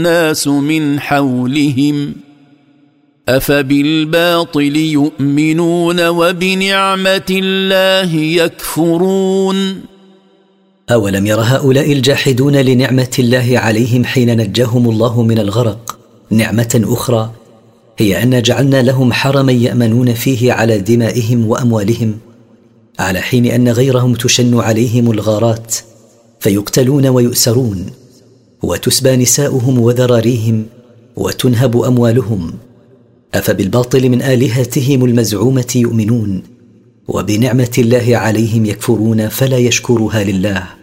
الناس من حولهم أفبالباطل يؤمنون وبنعمة الله يكفرون. أولم ير هؤلاء الجاحدون لنعمة الله عليهم حين نجاهم الله من الغرق نعمة أخرى، هي أن جعلنا لهم حرما يأمنون فيه على دمائهم وأموالهم، على حين أن غيرهم تشن عليهم الغارات فيقتلون ويؤسرون، وتسبى نساؤهم وذراريهم وتنهب أموالهم. أفبالباطل من آلهتهم المزعومة يؤمنون وبنعمة الله عليهم يكفرون فلا يشكرها لله.